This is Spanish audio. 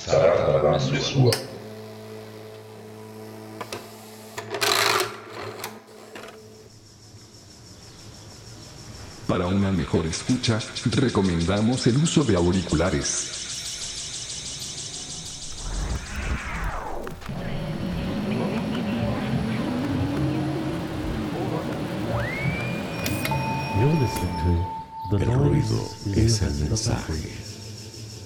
sarà la grande sua. Para una mejor escucha, recomendamos el uso de auriculares. You're listening to The El ruido Noise es el the mensaje. Message.